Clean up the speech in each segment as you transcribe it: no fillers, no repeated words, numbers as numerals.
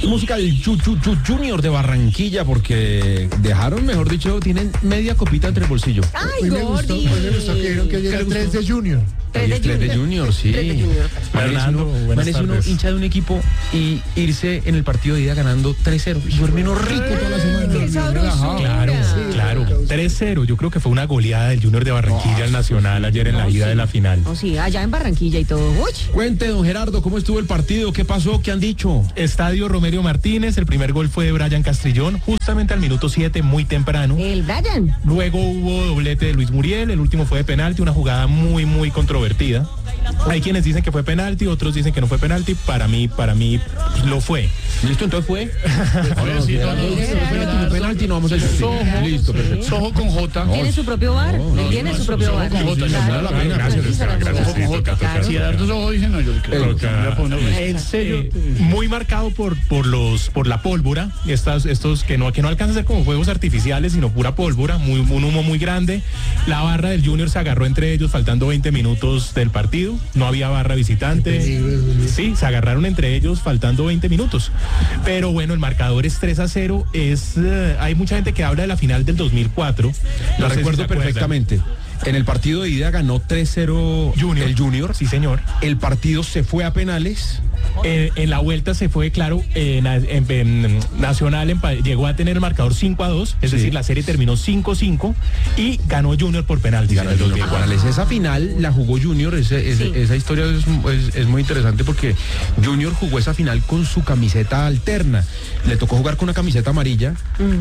Música del Junior de Barranquilla, porque dejaron, mejor dicho, tienen media copita entre el bolsillo. ¡Ay, Gordy! Me gustó que dijeron que hoy era 3 de Junior. 3 de Junior, sí. Fernando, buenas Parece uno tardes. hincha de un equipo y irse en el partido de ida ganando 3-0. Y duerme uno rico toda la semana. ¡Qué sabrosura! Claro, 3-0. Yo creo que fue una goleada del Junior de Barranquilla al Nacional ayer en la ida de la final. Oh, sí, allá en Barranquilla y todo. Uy. Cuente, don Gerardo, ¿cómo estuvo el partido? ¿Qué pasó? ¿Qué han dicho? Estadio Romelio Martínez, el primer gol fue de Brian Castrillón, justamente al minuto 7, muy temprano. El Brian. Luego hubo doblete de Luis Muriel, el último fue de penalti, una jugada muy, muy controvertida. Hay quienes dicen que fue penalti, otros dicen que no fue penalti. Para mí lo fue. ¿Listo? Entonces fue. no, Penalti, no vamos a decir. Listo, perfecto. Sojo con J. ¿Tiene su propio bar? Él tiene su propio bar. con J, Claro, la pena. Gracias. Sojo con J. Claro. Si Eduardo Sojo dice, no, yo creo que voy a poner. En serio, muy marcado por la pólvora, estos que no alcanzan a ser como fuegos artificiales, sino pura pólvora, un humo muy grande. La barra del Junior se agarró entre ellos faltando 20 minutos del partido, no había barra visitante. Sí, se agarraron entre ellos faltando 20 minutos. Pero bueno, el marcador es 3-0. Hay mucha gente que habla de la final del 2004. Lo No sé si recuerdo se acuerdan. perfectamente. En el partido de ida ganó 3-0 el Junior. Sí, señor. El partido se fue a penales. En la vuelta se fue, claro, en Nacional llegó a tener el marcador 5-2, es decir, la serie terminó 5-5 y ganó Junior por penalti. Ganó el Junior por penales. Esa final la jugó Junior. Esa historia es muy interesante porque Junior jugó esa final con su camiseta alterna. Le tocó jugar con una camiseta amarilla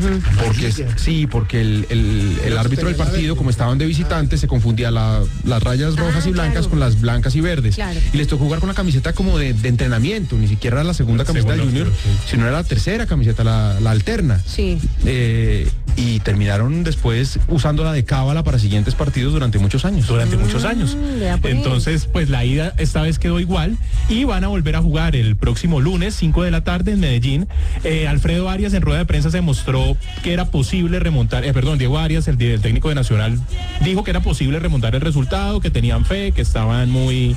porque el árbitro del partido, como estaban de visitantes, se confundía las rayas rojas y blancas con las blancas y verdes. Claro. Y les tocó jugar con una camiseta como de entrenamiento, ni siquiera era la segunda camiseta del Junior, sino era la tercera camiseta, la alterna. Sí. Y terminaron después usándola de cábala para siguientes partidos durante muchos años. vea pues. Entonces, pues la ida esta vez quedó igual y van a volver a jugar el próximo lunes, 5 de la tarde en Medellín. Alfredo Arias en rueda de prensa se mostró que era posible remontar, Diego Arias, el técnico de Nacional, dijo que era posible remontar el resultado, que tenían fe, que estaban muy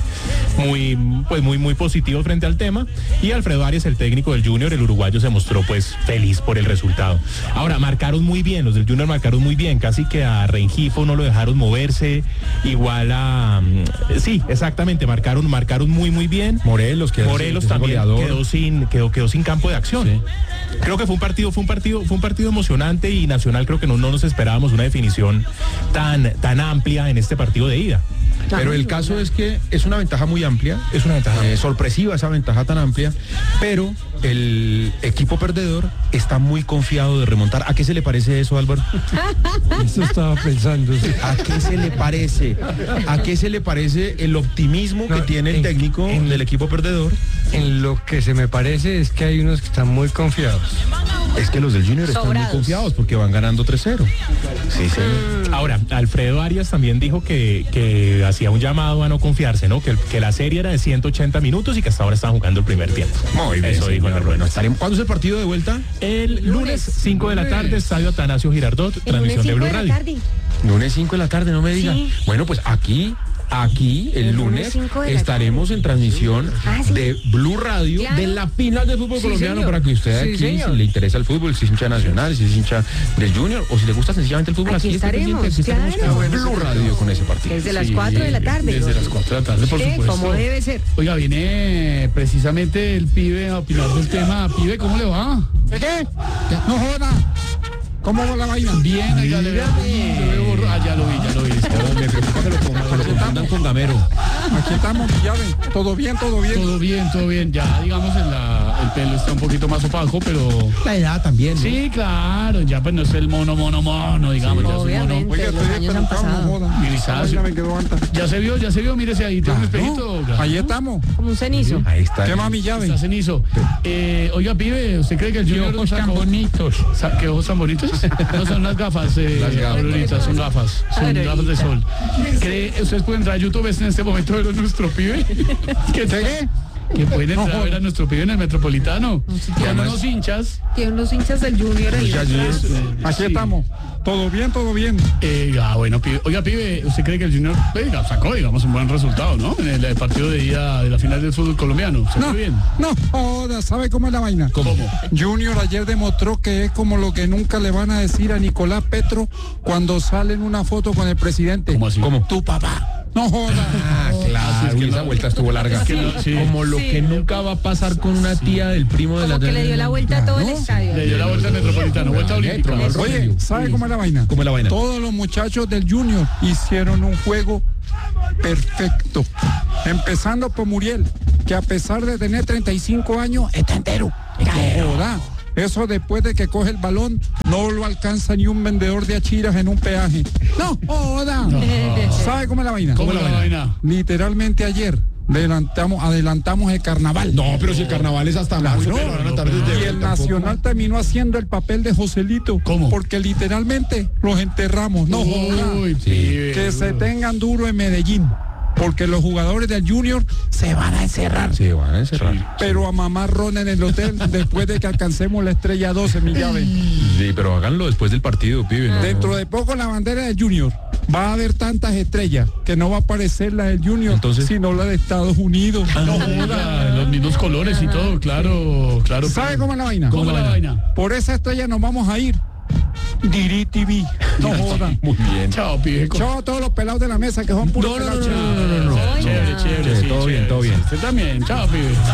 positivos frente al tema, y Alfredo Arias, el técnico del Junior, el uruguayo, se mostró pues feliz por el resultado. Ahora, marcaron muy bien, los del Junior marcaron muy bien, casi que a Rengifo no lo dejaron moverse, igual sí, exactamente, marcaron muy bien. Morelos también quedó sin campo de acción. Sí. Creo que fue un partido emocionante y Nacional creo que no nos esperábamos una definición tan amplia en este partido de ida. Pero el caso es que es una ventaja muy amplia, sorpresiva esa ventaja tan amplia, pero el equipo perdedor está muy confiado de remontar. ¿A qué se le parece eso, Álvaro? Eso estaba pensando. ¿A qué se le parece? ¿A qué se le parece el optimismo que tiene el técnico del equipo perdedor? En lo que se me parece es que hay unos que están muy confiados. Es que los del Junior están muy confiados porque van ganando 3-0. Sí, sí. Ahora, Alfredo Arias también dijo que hacía un llamado a no confiarse, ¿no? Que la serie era de 180 minutos y que hasta ahora están jugando el primer tiempo. Muy bien, eso dijo en el ruedo. ¿Cuándo es el partido de vuelta? El lunes 5 de la tarde, Estadio Atanasio Girardot, transmisión de Blue Radio. Lunes 5 de la tarde, no me diga. Sí. Bueno, pues aquí el lunes estaremos en transmisión de Blue Radio, de la final del fútbol colombiano, señor. para que usted aquí, si le interesa el fútbol, si es hincha nacional, si es hincha del Junior, o si le gusta sencillamente el fútbol, Aquí estaremos en Blue Radio con ese partido. Desde las 4 de la tarde. Desde las 4 de la tarde, por supuesto. Como debe ser. Oiga, viene precisamente el pibe a opinar del tema. Pibe, ¿cómo le va? ¿De qué? No joda. ¿Cómo va la vaina? Bien, allá le veo. Ya lo vi. Me preocupa que lo confundan con Gamero. Aquí estamos, ya ven. Todo bien. Todo bien. Ya, digamos, el pelo está un poquito más opaco, pero... La edad también, ¿no? Sí, claro. Ya pues no es el mono, digamos. Sí, ya obviamente. Oiga, Los estoy años han despertado, no pasado. joda. Grisáceo. Esa vaina me quedó alta. Ya se vio, mírese ahí, tiene un espejito. Ahí estamos. Como un cenizo. Ahí está. ¿Qué mami llave? Está cenizo. Oiga, pibe, ¿usted cree que el Junior ojos tan bonitos. ¿Qué ojos tan bonitos? No son las gafas, Aurorita, son gafas de sol. ¿Ustedes pueden entrar a YouTube en este momento ver a nuestro pibe? ¿Qué? Que pueden entrar a ver a nuestro pibe en el Metropolitano. Que además- unos hinchas. Tiene unos hinchas del Junior ahí. Aquí estamos. Todo bien, todo bien. Bueno, pibe. Oiga, pibe, ¿usted cree que el Junior sacó, digamos, un buen resultado, ¿no? En el partido de ida de la final del fútbol colombiano. ¿Se No, fue bien? no, joda, ¿sabe cómo es la vaina? ¿Cómo? Junior ayer demostró que es como lo que nunca le van a decir a Nicolás Petro cuando sale en una foto con el presidente. ¿Cómo así? ¿Cómo? Tu papá. No joda. Ah, claro, es que esa no- vuelta estuvo larga. es que no- sí. Como lo que nunca va a pasar con una tía del primo de la... Como que le dio la vuelta a todo el Claro. estadio. Le dio la vuelta al Metropolitano, vuelta olímpica. Metro, Oye, ¿sabe cómo es la vaina? ¿Cómo es la vaina? Todos los muchachos del Junior hicieron un juego perfecto. Empezando por Muriel, que a pesar de tener 35 años, está entero. Joda. Eso después de que coge el balón, no lo alcanza ni un vendedor de achiras en un peaje. No, joda. ¿Sabe cómo es la vaina? ¿Cómo la vaina? Literalmente ayer adelantamos el carnaval. No, pero si el carnaval es hasta marzo, Claro. pero van a estar desde Y el Nacional terminó haciendo el papel de Joselito. ¿Cómo? Porque literalmente los enterramos. No joda. Uy, pibe. Que se tengan duro en Medellín. Porque los jugadores del Junior se van a encerrar. Sí, van a encerrar. Pero a mamar ron en el hotel después de que alcancemos la estrella 12, mi llave. Sí, pero háganlo después del partido, pibe. ¿no? Dentro de poco la bandera del Junior va a haber tantas estrellas que no va a aparecer la del Junior, Entonces- sino la de Estados Unidos. No joda, los mismos colores y todo, claro, claro. ¿Sabe cómo es la vaina? ¿Cómo la vaina? Por esa estrella nos vamos a ir. DirecTV. No jodan. Muy bien. Chao, pibe. Chao a todos los pelados de la mesa que son puros pelados. Chévere, chévere, Chévere, sí, todo bien, chévere. todo bien. Usted también, chao, pibe.